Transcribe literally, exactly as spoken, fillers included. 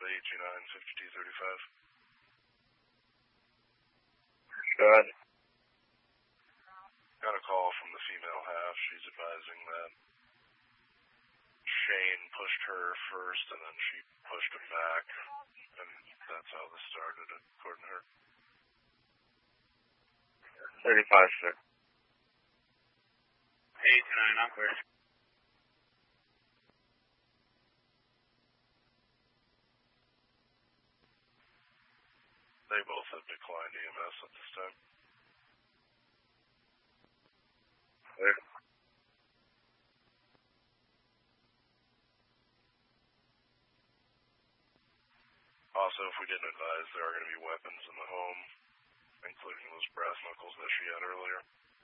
eight two nine, five two three five. Go ahead. Got a call from the female half. She's advising that Shane pushed her first and then she pushed him back. And that's how this started, according to her. thirty-five, sir. eight two nine, I'm clear. They both have declined E M S at this time. Clear. Also, if we didn't advise, there are going to be weapons in the home, including those brass knuckles that she had earlier.